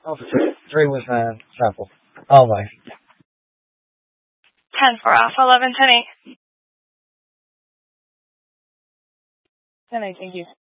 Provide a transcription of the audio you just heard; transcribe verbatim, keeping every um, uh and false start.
Oh, th- three was uh, sample. Oh, my. ten for Alpha, eleven, ten eight. ten eight, thank you.